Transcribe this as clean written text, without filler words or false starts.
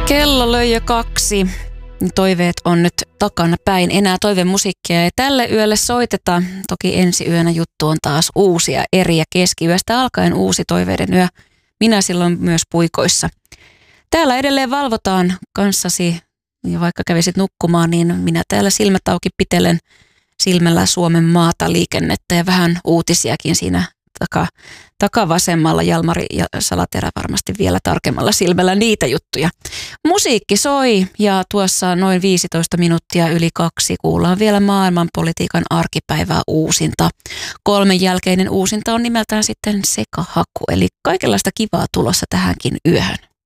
Kello löi jo 2. Toiveet on nyt takana päin. Enää toivemusiikkia ei tälle yölle soiteta. Toki ensi yönä juttu on taas uusia eriä. Keskiyöstä alkaen uusi toiveiden yö. Minä silloin myös puikoissa. Täällä edelleen valvotaan kanssasi. Ja vaikka kävisit nukkumaan, niin minä täällä silmät auki pitelen silmällä Suomen maata, liikennettä ja vähän uutisiakin siinä takavasemmalla. Jalmari ja Salaterä varmasti vielä tarkemmalla silmällä niitä juttuja. Musiikki soi ja tuossa noin 15 minuuttia yli 2 kuullaan vielä maailmanpolitiikan arkipäivää uusinta. 3 jälkeinen uusinta on nimeltään sitten Sekahaku, eli kaikenlaista kivaa tulossa tähänkin yöhön.